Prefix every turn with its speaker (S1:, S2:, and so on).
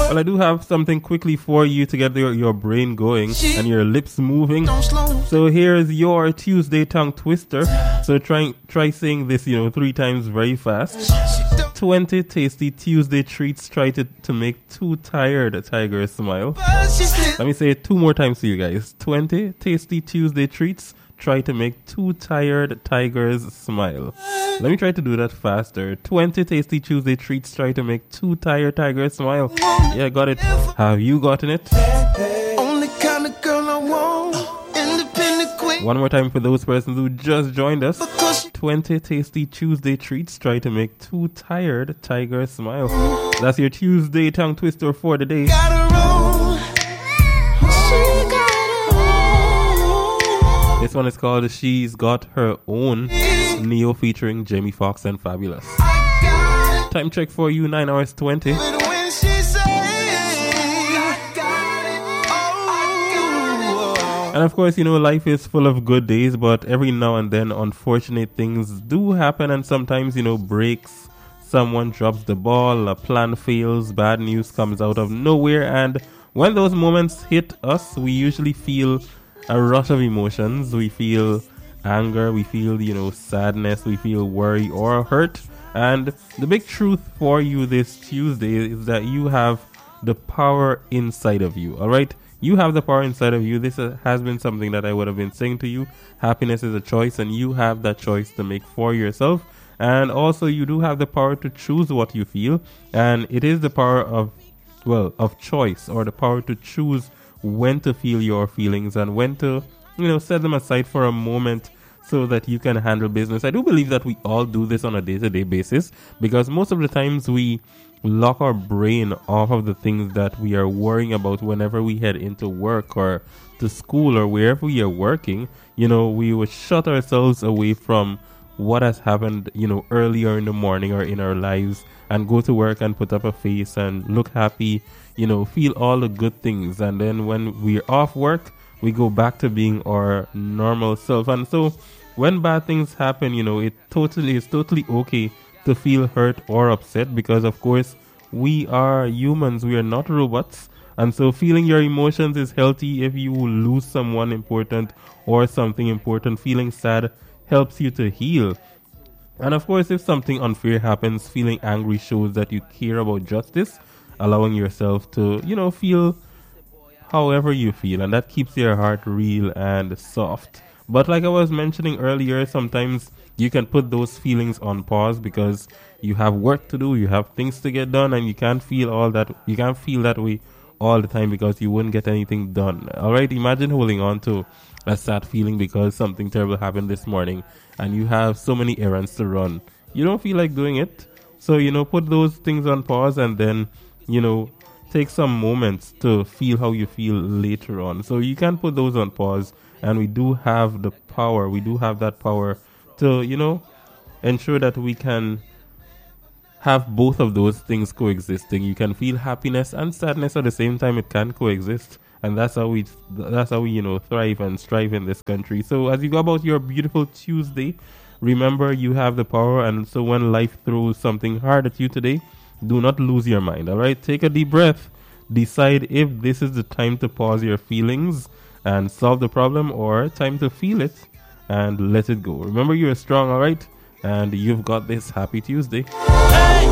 S1: Well, I do have something quickly for you to get your brain going and your lips moving. So here's your Tuesday tongue twister. So try saying this, 3 times very fast. 20 tasty Tuesday treats try to make 2 tired tigers smile. Let me say it 2 more times to you guys. 20 tasty Tuesday treats try to make 2 tired tigers smile. Let me try to do that faster. 20 tasty Tuesday treats try to make 2 tired tigers smile. Yeah, got it. Have you gotten it?
S2: Only kind of girl I want. Independent queen.
S1: One more time for those persons who just joined us. 20 tasty Tuesday treats try to make 2 tired tigers smile. That's your Tuesday tongue twister for the day. This one is called She's Got Her Own. Neo featuring Jamie Foxx and Fabulous. Time check for you, 9 hours 20. And of course, life is full of good days, but every now and then unfortunate things do happen, and sometimes, breaks, someone drops the ball, a plan fails, bad news comes out of nowhere, and when those moments hit us, we usually feel a rush of emotions. We feel anger, we feel, sadness, we feel worry or hurt. And the big truth for you this Tuesday is that you have the power inside of you, all right? You have the power inside of you. This has been something that I would have been saying to you. Happiness is a choice, and you have that choice to make for yourself. And also, you do have the power to choose what you feel. And it is the power of choice, or the power to choose when to feel your feelings and when to, set them aside for a moment so that you can handle business. I do believe that we all do this on a day-to-day basis, because most of the times we lock our brain off of the things that we are worrying about whenever we head into work or to school or wherever we are working. We would shut ourselves away from what has happened, earlier in the morning or in our lives, and go to work and put up a face and look happy, feel all the good things. And then when we're off work, we go back to being our normal self. And so when bad things happen, it's totally okay to feel hurt or upset, because of course we are humans, we are not robots. And so feeling your emotions is healthy. If you lose someone important or something important, feeling sad helps you to heal. And of course, if something unfair happens, feeling angry shows that you care about justice, allowing yourself to, feel however you feel, and that keeps your heart real and soft. But like I was mentioning earlier, sometimes you can put those feelings on pause because you have work to do, you have things to get done, and you can't feel that way all the time because you wouldn't get anything done. All right, imagine holding on to a sad feeling because something terrible happened this morning and you have so many errands to run. You don't feel like doing it. So, put those things on pause and then, take some moments to feel how you feel later on. So you can put those on pause, and we do have the power. We do have that power to, ensure that we can have both of those things coexisting. You can feel happiness and sadness at the same time. It can coexist. And that's how we thrive and strive in this country. So as you go about your beautiful Tuesday, remember you have the power. And so when life throws something hard at you today, do not lose your mind. All right, take a deep breath. Decide if this is the time to pause your feelings and solve the problem, or time to feel it and let it go. Remember, you're strong, all right? And you've got this. Happy Tuesday.